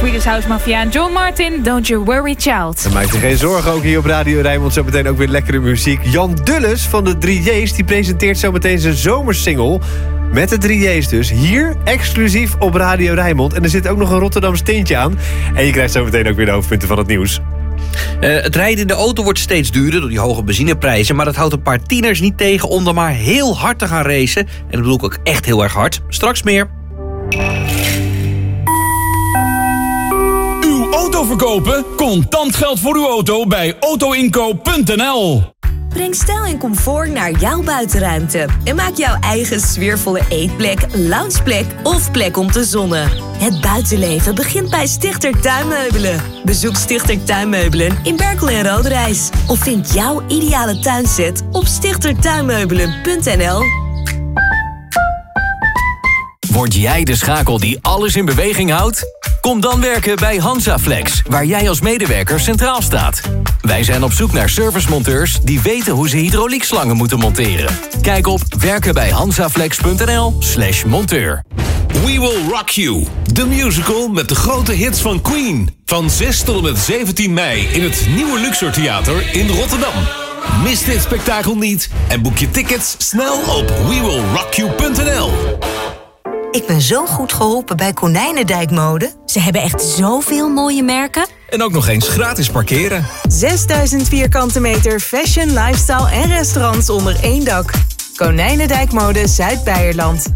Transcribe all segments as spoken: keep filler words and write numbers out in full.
Swedish House Mafia en John Martin, Don't You Worry Child. En maak je geen zorgen, ook hier op Radio Rijnmond zo meteen ook weer lekkere muziek. Jan Dulles van de drie J's die presenteert zo meteen zijn zomersingle. Met de drie J's dus. Hier exclusief op Radio Rijnmond. En er zit ook nog een Rotterdams tintje aan. En je krijgt zo meteen ook weer de hoofdpunten van het nieuws. Uh, het rijden in de auto wordt steeds duurder door die hoge benzineprijzen. Maar dat houdt een paar tieners niet tegen om dan maar heel hard te gaan racen. En dat bedoel ik ook echt heel erg hard. Straks meer. Uw auto verkopen? Contant geld voor uw auto bij autoinkoop punt n l. Breng stijl en comfort naar jouw buitenruimte. En maak jouw eigen sfeervolle eetplek, loungeplek of plek om te zonnen. Het buitenleven begint bij Stichter Tuinmeubelen. Bezoek Stichter Tuinmeubelen in Berkel en Roderijs. Of vind jouw ideale tuinset op stichter tuinmeubelen punt n l. Word jij de schakel die alles in beweging houdt? Kom dan werken bij Hansaflex, waar jij als medewerker centraal staat. Wij zijn op zoek naar servicemonteurs die weten hoe ze hydrauliekslangen moeten monteren. Kijk op werkenbijhansaflex punt n l slash monteur. We Will Rock You, de musical met de grote hits van Queen. Van zes tot en met zeventien mei in het Nieuwe Luxor Theater in Rotterdam. Mis dit spektakel niet en boek je tickets snel op we will rock you punt n l. Ik ben zo goed geholpen bij Konijnendijkmode. Ze hebben echt zoveel mooie merken. En ook nog eens gratis parkeren. zesduizend vierkante meter fashion, lifestyle en restaurants onder één dak. Konijnendijkmode Zuid-Beierland.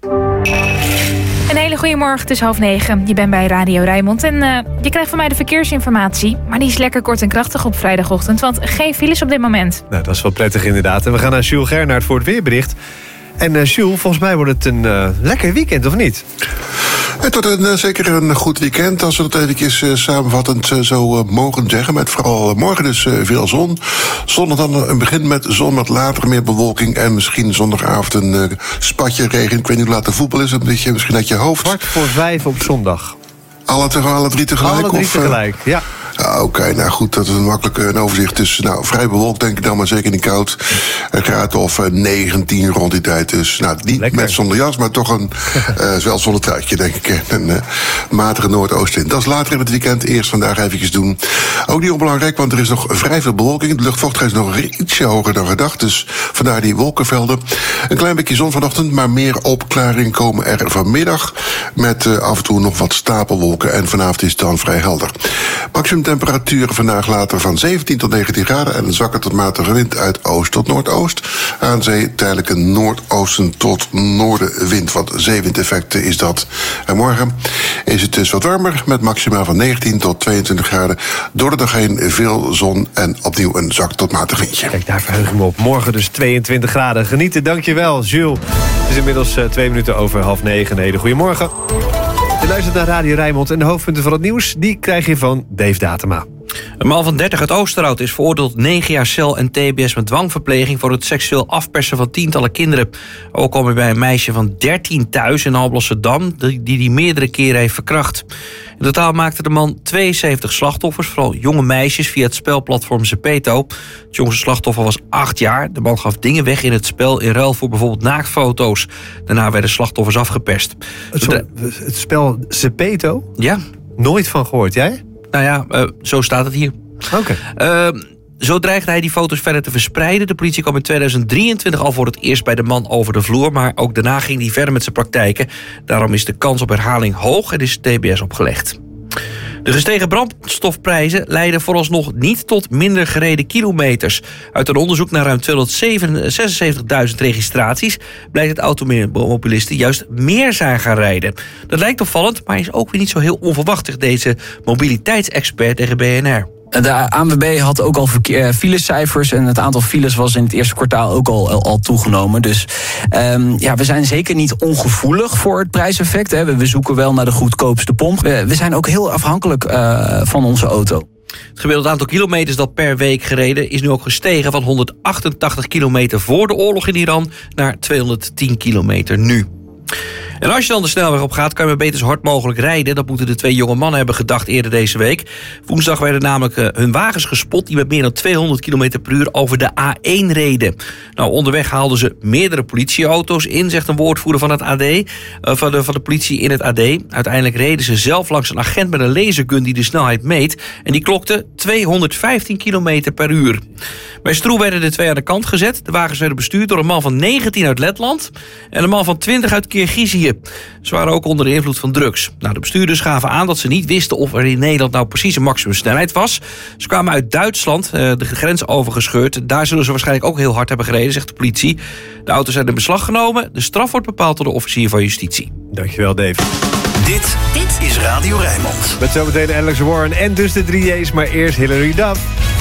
Een hele goede morgen, het is half negen. Je bent bij Radio Rijnmond en uh, je krijgt van mij de verkeersinformatie. Maar die is lekker kort en krachtig op vrijdagochtend, want geen files op dit moment. Nou, dat is wel prettig inderdaad. En we gaan naar Jules Gernaert voor het weerbericht. En uh, Jules, volgens mij wordt het een uh, lekker weekend, of niet? Het wordt een, uh, zeker een goed weekend, als we dat eventjes uh, samenvattend uh, zo uh, mogen zeggen. Met vooral uh, morgen dus uh, veel zon. Zondag dan uh, een begin met zon, met later meer bewolking. En misschien zondagavond een uh, spatje regen. Ik weet niet hoe laat de voetbal is, een beetje misschien uit je hoofd. Kwart voor vijf op zondag. Alle, te, alle drie tegelijk? Alle drie of, tegelijk, uh, ja. Ja, Oké, okay, nou goed, dat is een makkelijk een overzicht. Dus nou, vrij bewolkt denk ik dan, maar zeker niet koud. Een graad of uh, negentien rond die tijd. Dus nou, niet lekker. Met zonder jas, maar toch een uh, wel zonder truitje, denk ik. Een uh, matige noordoostenwind. Dat is later in het weekend. Eerst vandaag eventjes doen. Ook niet onbelangrijk, want er is nog vrij veel bewolking. De luchtvochtigheid is nog ietsje hoger dan gedacht. Dus vandaar die wolkenvelden. Een klein beetje zon vanochtend, maar meer opklaringen komen er vanmiddag. Met uh, af en toe nog wat stapelwolken. En vanavond is het dan vrij helder. Maximum temperaturen vandaag later van zeventien tot negentien graden... en een zwakke tot matige wind uit oost tot noordoost. Aan zee tijdelijk een noordoosten tot noordenwind. Wat zeewindeffect is dat. En morgen is het dus wat warmer... met maxima van negentien tot tweeëntwintig graden. Door de dag heen veel zon en opnieuw een zwak tot matig windje. Kijk, daar verheug ik me op. Morgen dus tweeëntwintig graden. Genieten, dankjewel, Jules. Het is inmiddels uh, twee minuten over half negen. Een hele goede morgen. Je luistert naar Radio Rijnmond en de hoofdpunten van het nieuws... die krijg je van Dave Datema. Een man van dertig uit Oosterhout is veroordeeld tot negen jaar cel en T B S met dwangverpleging... voor het seksueel afpersen van tientallen kinderen. Ook kwam hij bij een meisje van dertien thuis in Alblasserdam... die die meerdere keren heeft verkracht. In totaal maakte de man tweeënzeventig slachtoffers... vooral jonge meisjes via het spelplatform Zepeto. Het jongste slachtoffer was acht jaar. De man gaf dingen weg in het spel in ruil voor bijvoorbeeld naaktfoto's. Daarna werden slachtoffers afgeperst. Het, zo, het spel Zepeto? Ja. Nooit van gehoord, jij? Nou ja, uh, zo staat het hier. Oké. Okay. Uh, zo dreigde hij die foto's verder te verspreiden. De politie kwam in tweeduizend drieëntwintig al voor het eerst bij de man over de vloer... maar ook daarna ging hij verder met zijn praktijken. Daarom is de kans op herhaling hoog en is T B S opgelegd. De gestegen brandstofprijzen leiden vooralsnog niet tot minder gereden kilometers. Uit een onderzoek naar ruim tweehonderdzesenzeventigduizend registraties... blijkt dat automobilisten juist meer zijn gaan rijden. Dat lijkt opvallend, maar is ook weer niet zo heel onverwacht... deze mobiliteitsexpert tegen B N R. De A N W B had ook al filecijfers en het aantal files was in het eerste kwartaal ook al, al toegenomen. Dus um, ja, we zijn zeker niet ongevoelig voor het prijseffect. Hè. We zoeken wel naar de goedkoopste pomp. We, we zijn ook heel afhankelijk uh, van onze auto. Het gemiddelde aantal kilometers dat per week gereden is nu ook gestegen van honderdachtentachtig kilometer voor de oorlog in Iran naar tweehonderdtien kilometer nu. En als je dan de snelweg op gaat, kan je maar beter zo hard mogelijk rijden. Dat moeten de twee jonge mannen hebben gedacht eerder deze week. Woensdag werden namelijk uh, hun wagens gespot die met meer dan tweehonderd kilometer per uur over de A één reden. Nou, onderweg haalden ze meerdere politieauto's in, zegt een woordvoerder van het A D, uh, van, de, van de politie in het A D. Uiteindelijk reden ze zelf langs een agent met een lasergun die de snelheid meet. En die klokte tweehonderdvijftien kilometer per uur. Bij Stroe werden de twee aan de kant gezet. De wagens werden bestuurd door een man van negentien uit Letland en een man van twintig uit Kirgizië. Ze waren ook onder de invloed van drugs. Nou, de bestuurders gaven aan dat ze niet wisten of er in Nederland nou precies een maximumsnelheid was. Ze kwamen uit Duitsland, de grens overgescheurd. Daar zullen ze waarschijnlijk ook heel hard hebben gereden, zegt de politie. De auto's zijn in beslag genomen. De straf wordt bepaald door de officier van justitie. Dankjewel, Dave. Dit, dit is Radio Rijnmond. Met zometeen Alex Warren en dus de drie J's, maar eerst Hilary Duff.